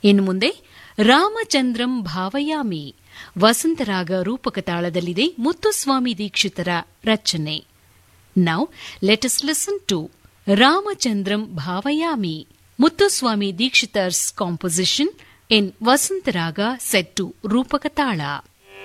ಇನ್ನು ಮುಂದೆ ರಾಮಚಂದ್ರಂ ಭಾವಯಾಮಿ ವಸಂತರಾಗ ರೂಪಕ ತಾಳದಲ್ಲಿದೆ ಮುತ್ತುಸ್ವಾಮಿ ದೀಕ್ಷಿತರ ರಚನೆ. Now let us listen to ರಾಮಚಂದ್ರಂ ಭಾವಯಾಮಿ, Muthuswamy ದೀಕ್ಷಿತರ್ಸ್ composition in ವಸಂತರಾಗ set to ರೂಪಕ ತಾಳ.